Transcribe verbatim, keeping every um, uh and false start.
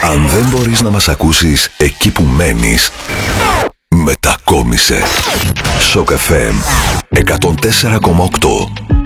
Αν δεν μπορείς να μας ακούσεις εκεί που μένεις, μετακόμισε. Σοκ εφ εμ εκατόν τέσσερα κόμμα οκτώ.